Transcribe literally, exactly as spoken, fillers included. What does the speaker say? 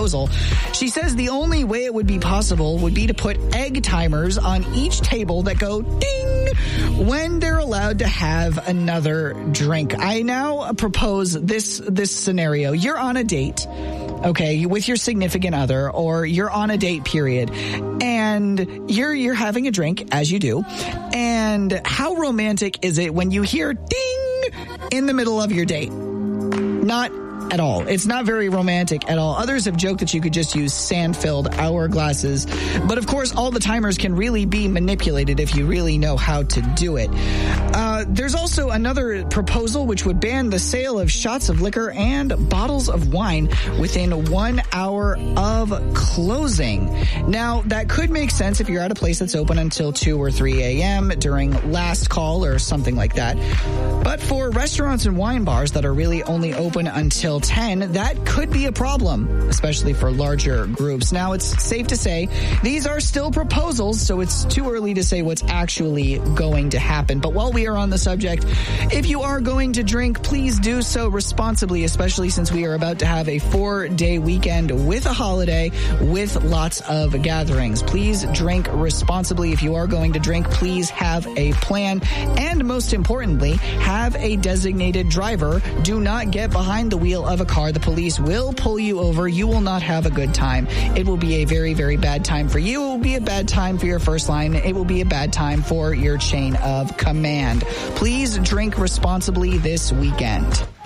proposal. She says the only way it would be possible would be to put egg timers on each table that go ding when they're allowed to have another drink. I now propose this this scenario. You're on a date, okay, with your significant other, or you're on a date period, and you're you're having a drink, as you do, and how romantic is it when you hear ding in the middle of your date? Not at all. It's not very romantic at all. Others have joked that you could just use sand-filled hourglasses, but of course all the timers can really be manipulated if you really know how to do it. Uh, there's also another proposal which would ban the sale of shots of liquor and bottles of wine within one hour of closing. Now, that could make sense if you're at a place that's open until two or three a.m. during last call or something like that. But for restaurants and wine bars that are really only open until ten, that could be a problem, especially for larger groups. Now, it's safe to say these are still proposals, so it's too early to say what's actually going to happen. But while we are on the subject, if you are going to drink, please do so responsibly, especially since we are about to have a four-day weekend with a holiday with lots of gatherings. Please drink responsibly. If you are going to drink, please have a plan, and most importantly, have a designated driver. Do not get behind the wheel of a car. The police will pull you over. You will not have a good time. It will be a very, very bad time for you. It will be a bad time for your first line. It will be a bad time for your chain of command. Please drink responsibly this weekend.